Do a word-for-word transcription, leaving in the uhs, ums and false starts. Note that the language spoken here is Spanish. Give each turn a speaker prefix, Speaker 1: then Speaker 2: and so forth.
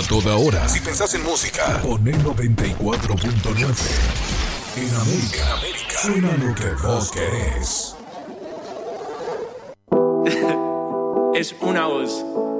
Speaker 1: toda hora. Si pensás en música, poné noventa y cuatro punto nueve. En América, en América, suena lo que vos querés.
Speaker 2: Es una voz.